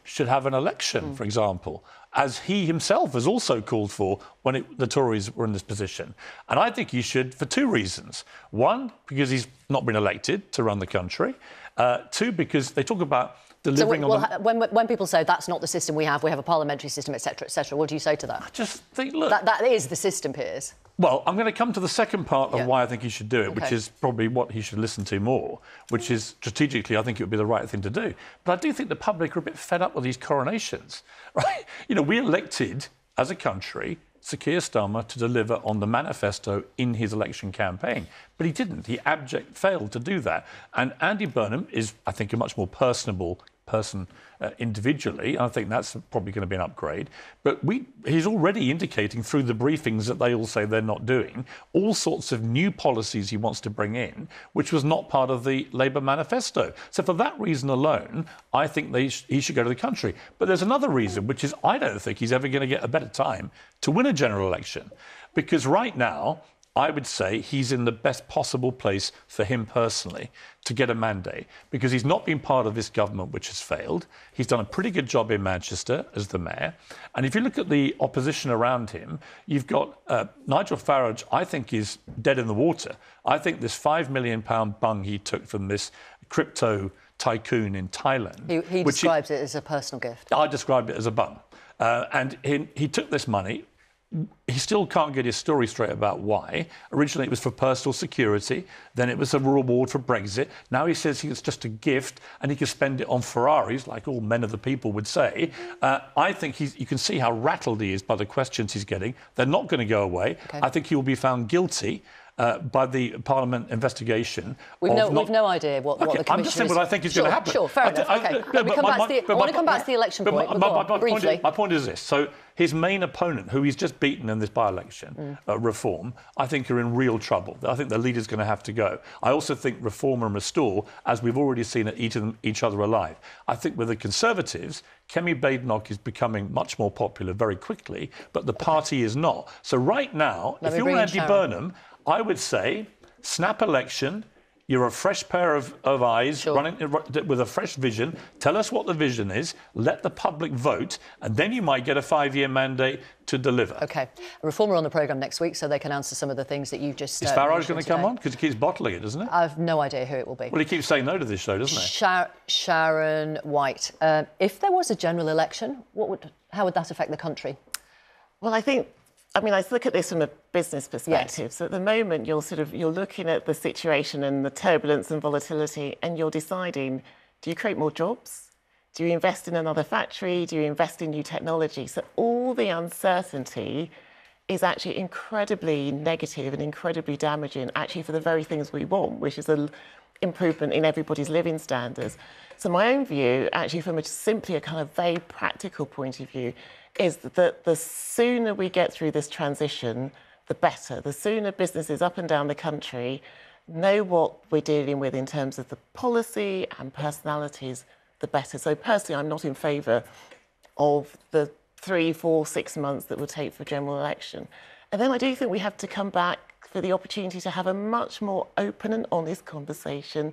should have an election, for example, as he himself has also called for when the Tories were in this position. And I think he should for two reasons. One, because he's not been elected to run the country. Two, because they talk about delivering when people say that's not the system we have a parliamentary system, etc., etc., what do you say to that? I just think, look... That is the system, Piers. Well, I'm going to come to the second part of why I think he should do it, which is probably what he should listen to more, which is strategically, I think it would be the right thing to do. But I do think the public are a bit fed up with these coronations, right? You know, we elected, as a country, Sir Keir Starmer to deliver on the manifesto in his election campaign. But he didn't. He failed to do that. And Andy Burnham is, I think, a much more personable person individually. I think that's probably going to be an upgrade. But he's already indicating through the briefings that they all say they're not doing all sorts of new policies he wants to bring in, which was not part of the Labour manifesto. So for that reason alone, I think he should go to the country. But there's another reason, which is I don't think he's ever going to get a better time to win a general election. Because right now, I would say he's in the best possible place for him personally to get a mandate, because he's not been part of this government which has failed. He's done a pretty good job in Manchester as the mayor. And if you look at the opposition around him, you've got Nigel Farage, I think, is dead in the water. I think this £5 million bung he took from this crypto tycoon in Thailand... He describes it as a personal gift. I described it as a bung. And he took this money. He still can't get his story straight about why. Originally, it was for personal security. Then it was a reward for Brexit. Now he says it's just a gift and he can spend it on Ferraris, like all men of the people would say. I think you can see how rattled he is by the questions he's getting. They're not going to go away. Okay. I think he will be found guilty by the Parliament investigation. We've no idea what the Commission I'm just saying what I think is going to happen. Sure, fair enough. I want to come back to the election point, briefly. My point is this. So his main opponent, who he's just beaten in this by-election, Reform, I think are in real trouble. I think the leader's going to have to go. I also think Reform and Restore, as we've already seen, are eating each other alive. I think with the Conservatives, Kemi Badenoch is becoming much more popular very quickly, but the party is not. So right now, if you're Andy Burnham, I would say, snap election. You're a fresh pair of eyes, running with a fresh vision. Tell us what the vision is. Let the public vote, and then you might get a 5-year mandate to deliver. OK. Reform are on the programme next week, so they can answer some of the things that you've just Is Farage going to come on? Because he keeps bottling it, doesn't he? I've no idea who it will be. Well, he keeps saying no to this show, doesn't he? Sharon White. If there was a general election, how would that affect the country? Well, I look at this from a business perspective. Yes. So at the moment, you're looking at the situation and the turbulence and volatility, and you're deciding, do you create more jobs? Do you invest in another factory? Do you invest in new technology? So all the uncertainty is actually incredibly negative and incredibly damaging, actually, for the very things we want, which is an improvement in everybody's living standards. So my own view, actually, from simply a kind of very practical point of view, is that the sooner we get through this transition, the better. The sooner businesses up and down the country know what we're dealing with in terms of the policy and personalities, the better. So personally, I'm not in favour of the 3, 4, 6 months that will take for a general election. And then I do think we have to come back for the opportunity to have a much more open and honest conversation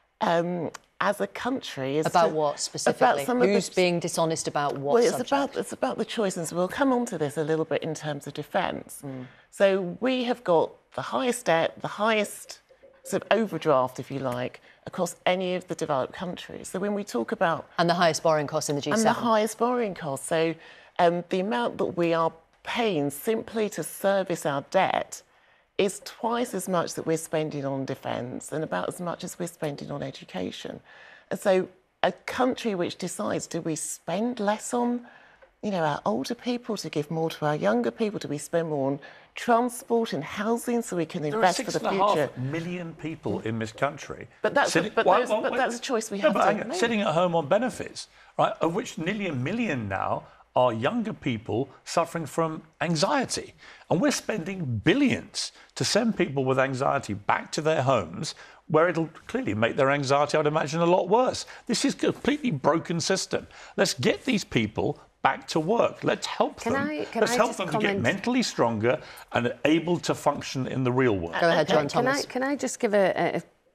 as a country. About what specifically? Who's being dishonest about what subject? It's about the choices. We'll come on to this a little bit in terms of defence. So we have got the highest debt, the highest sort of overdraft, if you like, across any of the developed countries. So when we talk about... And the highest borrowing costs in the G7. And the highest borrowing costs. So the amount that we are paying simply to service our debt is twice as much that we're spending on defence and about as much as we're spending on education. And so a country which decides, do we spend less on, our older people to give more to our younger people? Do we spend more on transport and housing so we can invest for the future? There are 6.5 million people in this country. But that's a choice we have to make. Sitting at home on benefits, right, of which nearly 1 million now are younger people suffering from anxiety. And we're spending billions to send people with anxiety back to their homes, where it'll clearly make their anxiety, I'd imagine, a lot worse. This is a completely broken system. Let's get these people back to work. Let's help them. Let's help them to get mentally stronger and able to function in the real world. Go ahead, John Thomas. Can I just give a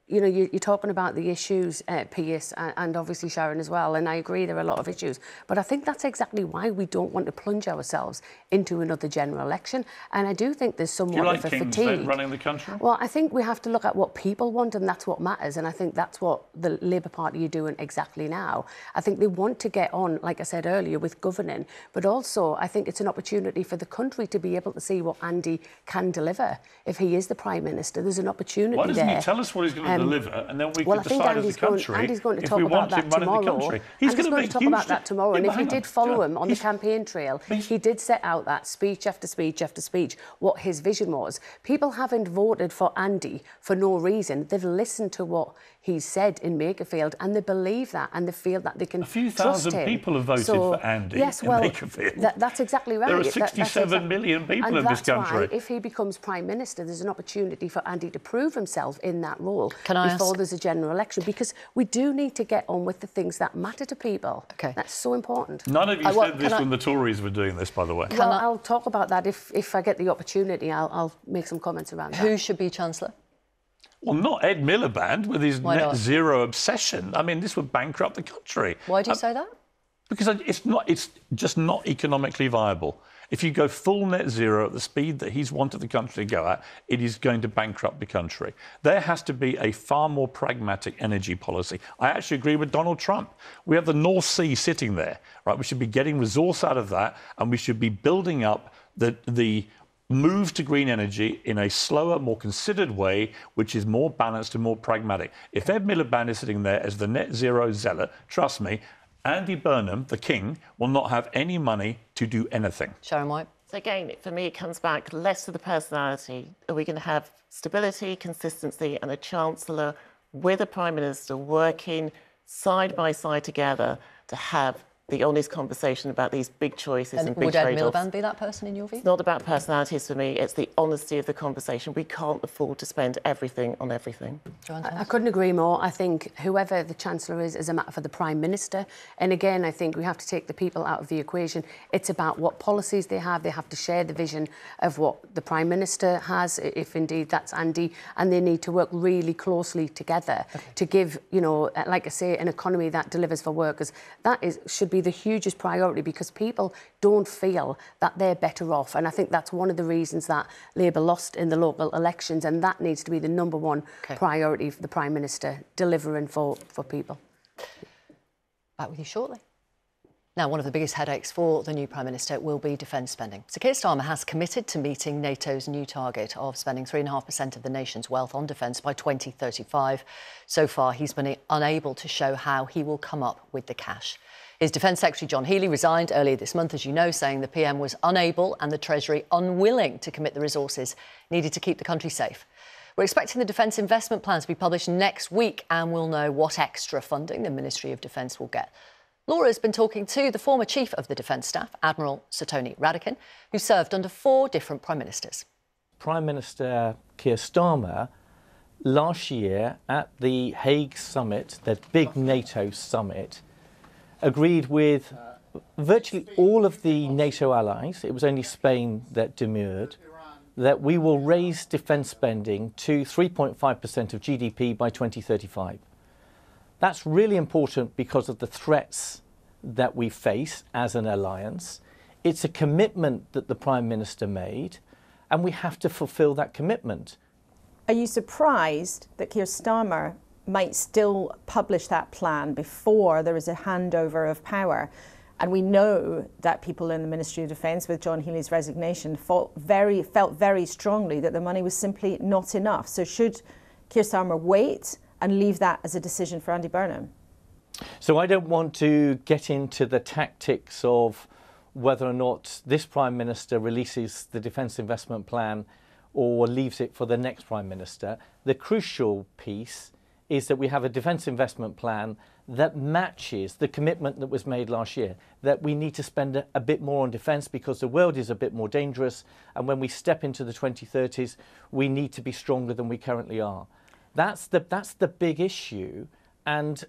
you know, you're talking about the issues, Piers, and obviously Sharon as well, and I agree there are a lot of issues, but I think that's exactly why we don't want to plunge ourselves into another general election, and I do think there's somewhat of a fatigue. Do you like Kings running the country? Well, I think we have to look at what people want, and that's what matters, and I think that's what the Labour Party are doing exactly now. I think they want to get on, like I said earlier, with governing, but also I think it's an opportunity for the country to be able to see what Andy can deliver. If he is the Prime Minister, there's an opportunity there. Why doesn't he tell us what he's going to deliver, and then we can decide as a country if we want him running the country? He's going to talk about that tomorrow, and if you did follow him on the campaign trail, he did set out that speech after speech after speech, what his vision was. People haven't voted for Andy for no reason. They've listened to what he said in Makerfield, and they believe that, and they feel that they can trust him. A few thousand people have voted for Andy in Makerfield. That's exactly right. There are 67 million people in this country. Why, if he becomes Prime Minister, there's an opportunity for Andy to prove himself in that role before there's a general election, because we do need to get on with the things that matter to people. Okay. That's so important. None of you said this when the Tories were doing this, by the way. Well, I'll talk about that if I get the opportunity. I'll make some comments around that. Who should be Chancellor? Well, not Ed Miliband with his net zero obsession. I mean, this would bankrupt the country. Why do you say that? Because it's just not economically viable. If you go full net zero at the speed that he's wanted the country to go at, it is going to bankrupt the country. There has to be a far more pragmatic energy policy. I actually agree with Donald Trump. We have the North Sea sitting there, right? We should be getting resource out of that, and we should be building up the move to green energy in a slower, more considered way, which is more balanced and more pragmatic. If Ed Miliband is sitting there as the net zero zealot, trust me, Andy Burnham, the king, will not have any money to do anything. Sharon White? So again, for me, it comes back less to the personality. Are we going to have stability, consistency, and a Chancellor with a Prime Minister working side by side together to have the honest conversation about these big choices and big trade-offs? Would Ed Miliband be that person in your view? It's not about personalities for me, it's the honesty of the conversation. We can't afford to spend everything on everything. I couldn't agree more. I think whoever the Chancellor is a matter for the Prime Minister. And again, I think we have to take the people out of the equation. It's about what policies they have. They have to share the vision of what the Prime Minister has, if indeed that's Andy, and they need to work really closely together to give, you know, like I say, an economy that delivers for workers. That should be the hugest priority, because people don't feel that they're better off, and I think that's one of the reasons that Labour lost in the local elections, and that needs to be the number one priority for the Prime Minister, delivering for people. Back with you shortly. Now, one of the biggest headaches for the new Prime Minister will be defence spending. So Keir Starmer has committed to meeting NATO's new target of spending 3.5% of the nation's wealth on defence by 2035. So far, he's been unable to show how he will come up with the cash. His Defence Secretary John Healey resigned earlier this month, as you know, saying the PM was unable and the Treasury unwilling to commit the resources needed to keep the country safe. We're expecting the Defence Investment Plan to be published next week, and we'll know what extra funding the Ministry of Defence will get. Laura's been talking to the former Chief of the Defence Staff, Admiral Sir Tony Radakin, who served under 4 different Prime Ministers. Prime Minister Keir Starmer, last year at the Hague summit, the big NATO summit, agreed with virtually all of the NATO allies, it was only Spain that demurred, that we will raise defence spending to 3.5% of GDP by 2035. That's really important because of the threats that we face as an alliance. It's a commitment that the Prime Minister made, and we have to fulfil that commitment. Are you surprised that Keir Starmer might still publish that plan before there is a handover of power? And we know that people in the Ministry of Defence, with John Healey's resignation, felt very strongly that the money was simply not enough. So should Keir Starmer wait and leave that as a decision for Andy Burnham? So I don't want to get into the tactics of whether or not this Prime Minister releases the Defence Investment Plan or leaves it for the next Prime Minister. The crucial piece is that we have a defence investment plan that matches the commitment that was made last year, that we need to spend a bit more on defence because the world is a bit more dangerous, and when we step into the 2030s, we need to be stronger than we currently are. That's the big issue, and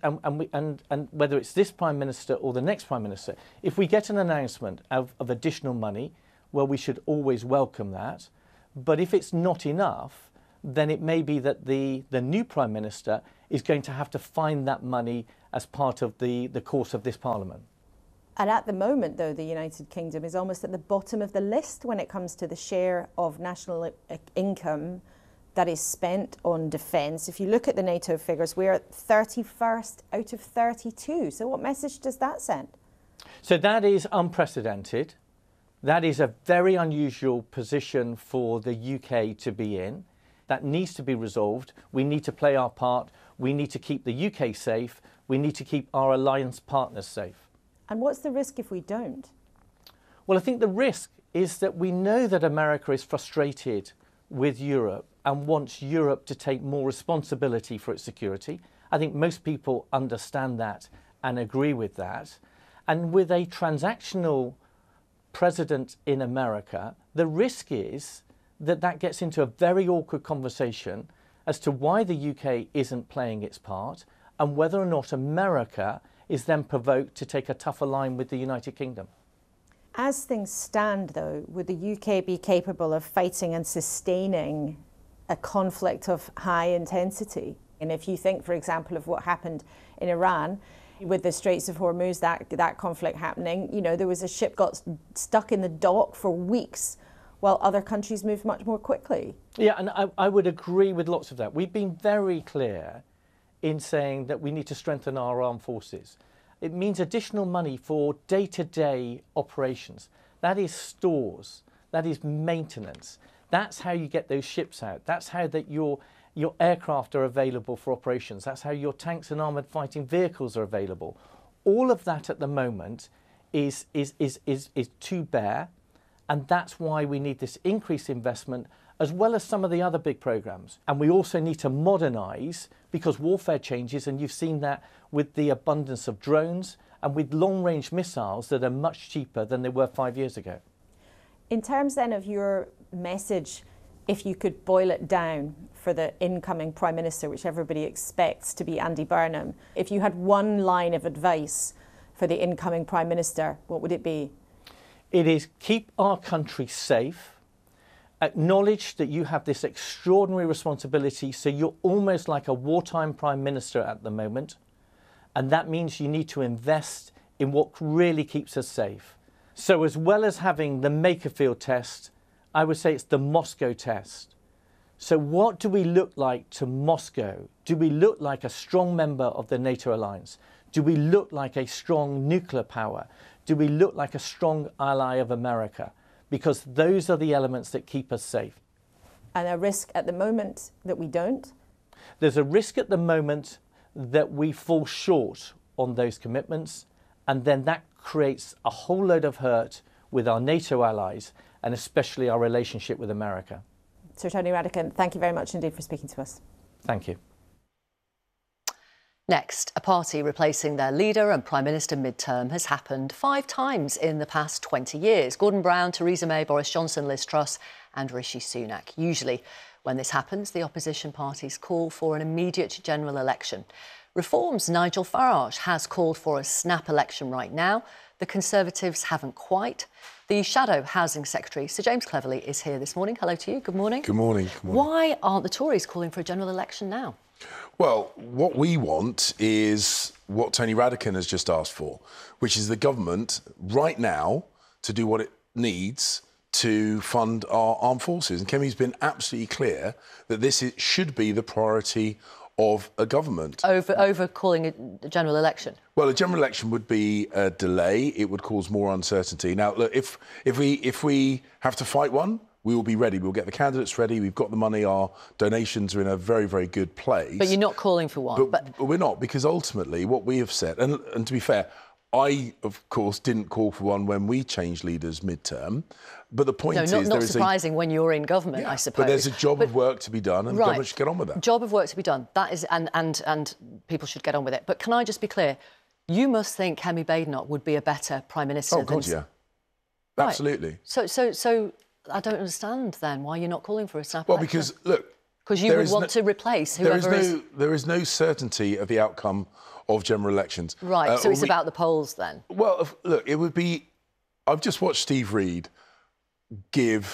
whether it's this Prime Minister or the next Prime Minister, if we get an announcement of additional money, well, we should always welcome that. But if it's not enough, then it may be that the new Prime Minister is going to have to find that money as part of the course of this Parliament. And at the moment, though, the United Kingdom is almost at the bottom of the list when it comes to the share of national income that is spent on defence. If you look at the NATO figures, we're at 31st out of 32. So what message does that send? So that is unprecedented. That is a very unusual position for the UK to be in. That needs to be resolved. We need to play our part. We need to keep the UK safe. We need to keep our alliance partners safe. And what's the risk if we don't? Well, I think the risk is that we know that America is frustrated with Europe and wants Europe to take more responsibility for its security. I think most people understand that and agree with that. And with a transactional president in America, the risk is that that gets into a very awkward conversation as to why the UK isn't playing its part and whether or not America is then provoked to take a tougher line with the United Kingdom. As things stand, though, would the UK be capable of fighting and sustaining a conflict of high intensity? And if you think, for example, of what happened in Iran with the Straits of Hormuz, that conflict happening, you know, there was a ship got stuck in the dock for weeks while other countries moved much more quickly. Yeah, and I would agree with lots of that. We've been very clear in saying that we need to strengthen our armed forces. It means additional money for day-to-day operations. That is stores, that is maintenance. That's how you get those ships out. That's how that your aircraft are available for operations. That's how your tanks and armoured fighting vehicles are available. All of that at the moment is too bare, and that's why we need this increased investment as well as some of the other big programmes. And we also need to modernise because warfare changes, and you've seen that with the abundance of drones and with long-range missiles that are much cheaper than they were 5 years ago. In terms then of your message, if you could boil it down for the incoming Prime Minister, which everybody expects to be Andy Burnham, if you had one line of advice for the incoming Prime Minister, what would it be? It is keep our country safe, acknowledge that you have this extraordinary responsibility, so you're almost like a wartime Prime Minister at the moment, and that means you need to invest in what really keeps us safe. So as well as having the Makerfield test, I would say it's the Moscow test. So what do we look like to Moscow? Do we look like a strong member of the NATO alliance? Do we look like a strong nuclear power? Do we look like a strong ally of America? Because those are the elements that keep us safe. And a risk at the moment that we don't? There's a risk at the moment that we fall short on those commitments, and then that creates a whole load of hurt with our NATO allies and especially our relationship with America. Sir Tony Radakin, thank you very much indeed for speaking to us. Thank you. Next, a party replacing their leader and Prime Minister midterm has happened 5 times in the past 20 years. Gordon Brown, Theresa May, Boris Johnson, Liz Truss and Rishi Sunak. Usually, when this happens, the opposition parties call for an immediate general election. Reform's Nigel Farage has called for a snap election right now. The Conservatives haven't quite. The Shadow Housing Secretary, Sir James Cleverly, is here this morning. Hello to you. Good morning. Good morning. Good morning. Why aren't the Tories calling for a general election now? Well, what we want is what Tony Radakin has just asked for, which is the government right now to do what it needs to fund our armed forces. And Kemi's been absolutely clear that this should be the priority of a government. Over calling a general election? Well, a general election would be a delay. It would cause more uncertainty. Now, look, if we have to fight one, we will be ready. We'll get the candidates ready. We've got the money. Our donations are in a very, very good place. But you're not calling for one. But we're not, because ultimately what we have said, and to be fair, I, of course, didn't call for one when we changed leaders midterm. But the point is... not surprising when you're in government, I suppose. But there's a job of work to be done, and the government should get on with that. Job of work to be done. That is, and people should get on with it. But can I just be clear? You must think Kemi Badenoch would be a better Prime Minister than... Oh, God, yeah. Right. Absolutely. So I don't understand, then, why you're not calling for a snap election. Well, because, look... Because you would want to replace whoever is... There is no certainty of the outcome of general elections. Right, so it's about the polls, then? Well, look, it would be... I've just watched Steve Reed give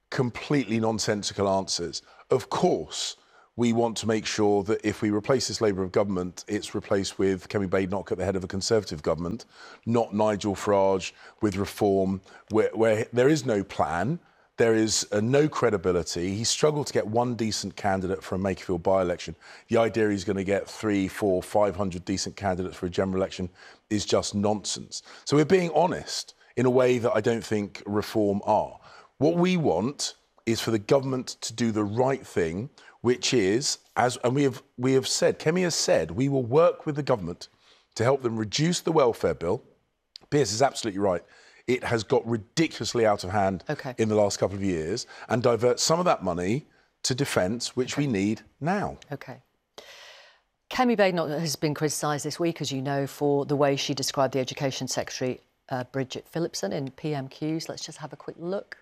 completely nonsensical answers. Of course, we want to make sure that if we replace this Labour of government, it's replaced with Kemi Badenoch at the head of a Conservative government, not Nigel Farage with reform, where there is no plan, there is no credibility. He struggled to get one decent candidate for a Makerfield by-election. The idea he's going to get 300, 400, 500 decent candidates for a general election is just nonsense. So we're being honest in a way that I don't think reform are. What we want is for the government to do the right thing, which is, and we have said, Kemi has said, we will work with the government to help them reduce the welfare bill. Piers is absolutely right. It has got ridiculously out of hand in the last couple of years, and divert some of that money to defence, which we need now. OK. Kemi Badenoch has been criticised this week, as you know, for the way she described the Education Secretary, Bridget Phillipson, in PMQs. Let's just have a quick look.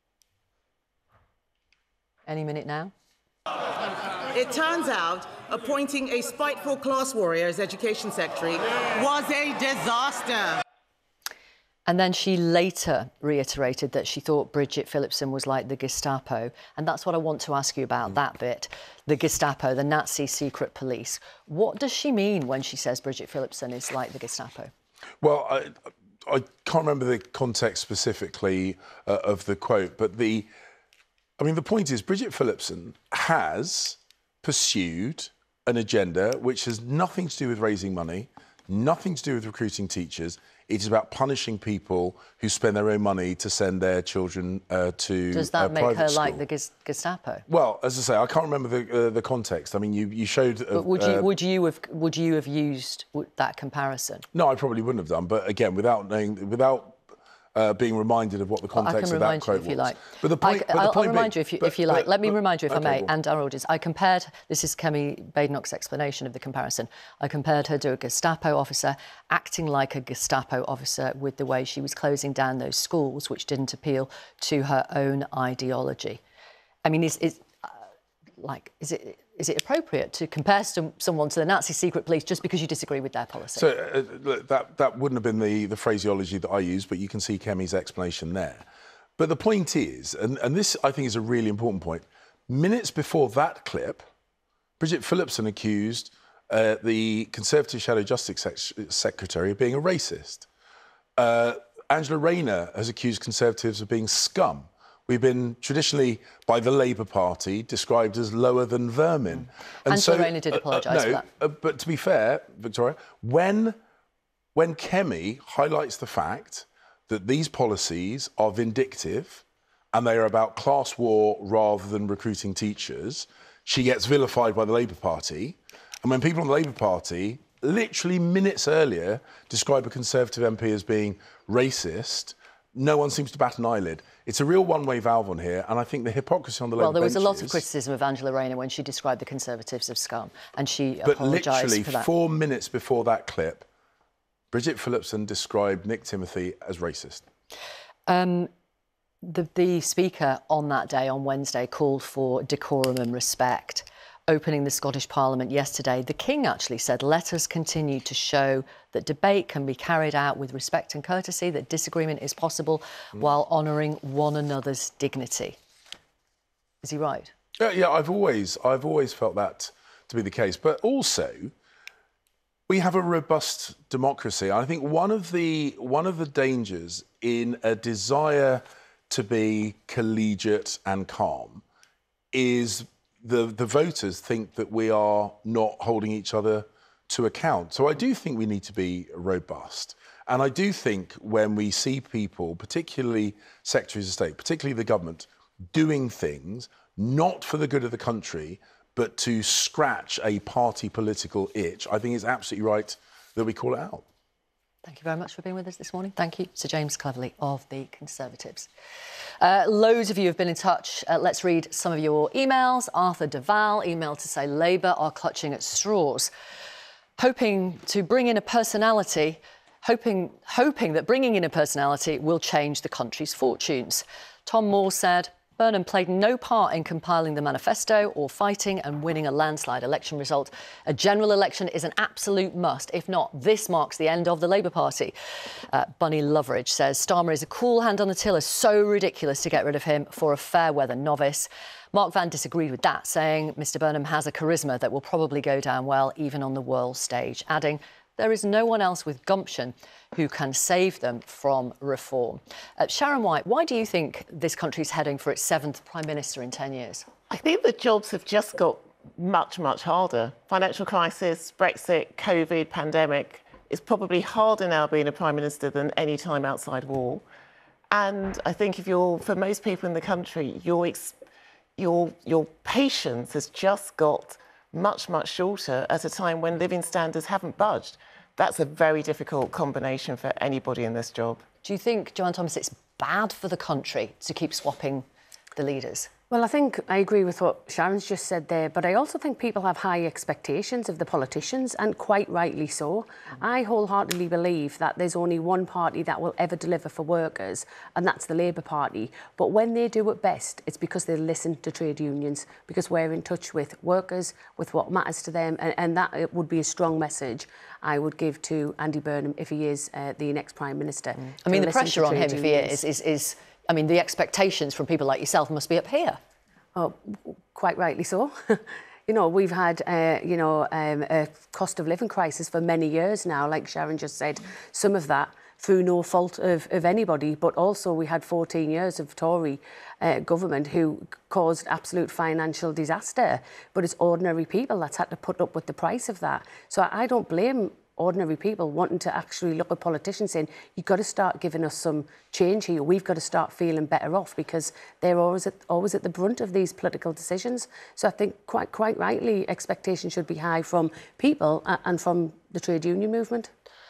Any minute now. It turns out appointing a spiteful class warrior as Education Secretary was a disaster. And then she later reiterated that she thought Bridget Phillipson was like the Gestapo. And that's what I want to ask you about, that bit. The Gestapo, the Nazi secret police. What does she mean when she says Bridget Phillipson is like the Gestapo? Well, I can't remember the context specifically of the quote, but the point is Bridget Phillipson has pursued an agenda which has nothing to do with raising money, nothing to do with recruiting teachers. It is about punishing people who spend their own money to send their children to private school. Does that make her like the Gestapo? Well, as I say, I can't remember the context. I mean, you showed. But would you have used that comparison? No, I probably wouldn't have done. But again, without being reminded of what the context of that quote was. Like. But the point. I'll remind you if you like. Let me remind you, if I may, well. and our audience. I compared. This is Kemi Badenoch's explanation of the comparison. I compared her to a Gestapo officer acting like a Gestapo officer with the way she was closing down those schools, which didn't appeal to her own ideology. I mean, is it appropriate to compare someone to the Nazi secret police just because you disagree with their policy? So that wouldn't have been the phraseology that I used, but you can see Kemi's explanation there. But the point is, and this I think is a really important point, minutes before that clip, Bridget Phillipson accused the Conservative Shadow Justice Secretary of being a racist. Angela Rayner has accused Conservatives of being scum. We've been traditionally, by the Labour Party, described as lower than vermin. And Angela Rayner did apologise for that. But to be fair, Victoria, when Kemi highlights the fact that these policies are vindictive and they are about class war rather than recruiting teachers, she gets vilified by the Labour Party. And when people on the Labour Party, literally minutes earlier, describe a Conservative MP as being racist, no one seems to bat an eyelid. It's a real one-way valve on here, and I think the hypocrisy on the Labour benches... Well, there was a lot of criticism of Angela Rayner when she described the Conservatives of scum, and she apologised for that. But literally 4 minutes before that clip, Bridget Phillipson described Nick Timothy as racist. The Speaker on that day, on Wednesday, called for decorum and respect. Opening the Scottish Parliament yesterday, the King actually said, let us continue to show that debate can be carried out with respect and courtesy, that disagreement is possible while honouring one another's dignity. Is he right? Yeah, I've always felt that to be the case. But also, we have a robust democracy. I think one of the dangers in a desire to be collegiate and calm is the voters think that we are not holding each other to account. So I do think we need to be robust. And I do think when we see people, particularly secretaries of state, particularly the government, doing things not for the good of the country, but to scratch a party political itch, I think it's absolutely right that we call it out. Thank you very much for being with us this morning. Thank you, Sir James Cleverly of the Conservatives. Loads of you have been in touch. Let's read some of your emails. Arthur Duval emailed to say Labour are clutching at straws, hoping to bring in a personality, hoping that bringing in a personality will change the country's fortunes. Tom Moore said, Burnham played no part in compiling the manifesto or fighting and winning a landslide election result. A general election is an absolute must. If not, this marks the end of the Labour Party. Bunny Loveridge says Starmer is a cool hand on the tiller, so ridiculous to get rid of him for a fair-weather novice. Mark Vann disagreed with that, saying Mr Burnham has a charisma that will probably go down well even on the world stage, adding there is no one else with gumption who can save them from reform. Sharon White, why do you think this country's heading for its 7th Prime Minister in 10 years? I think the jobs have just got much, much harder. Financial crisis, Brexit, COVID, pandemic. It's probably harder now being a Prime Minister than any time outside war. And I think for most people in the country, your patience has just got much, much shorter at a time when living standards haven't budged. That's a very difficult combination for anybody in this job. Do you think, Joanne Thomas, it's bad for the country to keep swapping the leaders? Well, I think I agree with what Sharon's just said there, but I also think people have high expectations of the politicians, and quite rightly so. I wholeheartedly believe that there's only one party that will ever deliver for workers, and that's the Labour Party. But when they do it best, it's because they listen to trade unions, because we're in touch with workers, with what matters to them, and that would be a strong message I would give to Andy Burnham if he is the next Prime Minister. I mean, the pressure on him if he is I mean, the expectations from people like yourself must be up here. Oh, quite rightly so. You know, we've had, a cost of living crisis for many years now, like Sharon just said. Some of that through no fault of anybody, but also we had 14 years of Tory government who caused absolute financial disaster. But it's ordinary people that's had to put up with the price of that. So I don't blame ordinary people wanting to actually look at politicians saying, you've got to start giving us some change here. We've got to start feeling better off, because they're always at the brunt of these political decisions. So I think quite rightly, expectations should be high from people and from the trade union movement.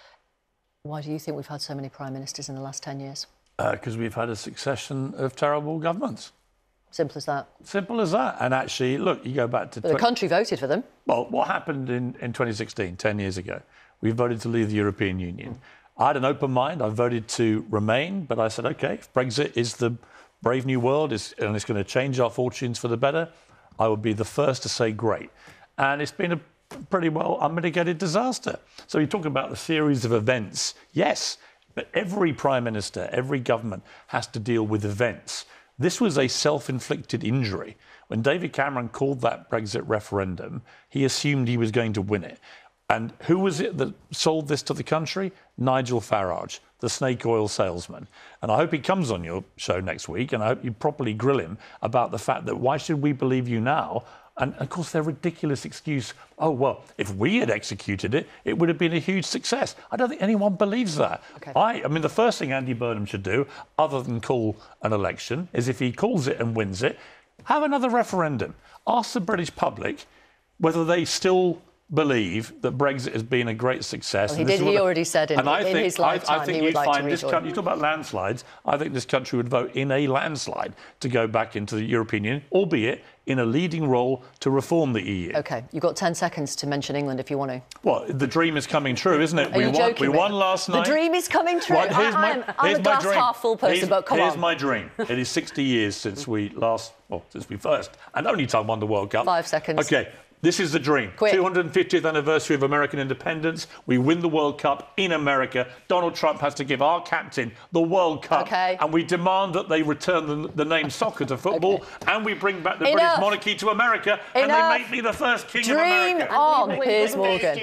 Why do you think we've had so many Prime Ministers in the last 10 years? Because we've had a succession of terrible governments. Simple as that. Simple as that. And actually, look, you go back to... But the country voted for them. Well, what happened in 2016, 10 years ago? We voted to leave the European Union. I had an open mind. I voted to remain, but I said, OK, if Brexit is the brave new world and it's going to change our fortunes for the better, I would be the first to say great. And it's been a pretty well unmitigated disaster. So you talk about the series of events. Yes, but every Prime Minister, every government has to deal with events. This was a self-inflicted injury. When David Cameron called that Brexit referendum, he assumed he was going to win it. And who was it that sold this to the country? Nigel Farage, the snake oil salesman. And I hope he comes on your show next week, and I hope you properly grill him about the fact that why should we believe you now? And, of course, their ridiculous excuse, oh, well, if we had executed it, it would have been a huge success. I don't think anyone believes that. Okay. I mean, the first thing Andy Burnham should do, other than call an election, is if he calls it and wins it, have another referendum. Ask the British public whether they still believe that Brexit has been a great success. Well, he already said in his lifetime he would like to rejoin. You talk about landslides. I think this country would vote in a landslide to go back into the European Union, albeit in a leading role to reform the EU. OK, you've got 10 seconds to mention England if you want to. Well, the dream is coming true, isn't it? We won last night. The dream is coming true. Well, I'm a glass half full person, but come on. Here's my dream. It is 60 years since we first and only time won the World Cup. 5 seconds. OK. This is the dream. Quick. 250th anniversary of American independence. We win the World Cup in America. Donald Trump has to give our captain the World Cup. Okay. And we demand that they return the name soccer to football. Okay. And we bring back the British monarchy to America. And they make me the first king of America. Dream on, Piers Morgan.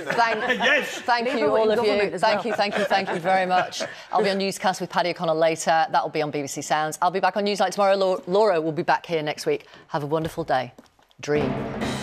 Thank you, all of you. Thank you very much. I'll be on Newscast with Paddy O'Connell later. That'll be on BBC Sounds. I'll be back on Newsnight tomorrow. Laura will be back here next week. Have a wonderful day. Dream.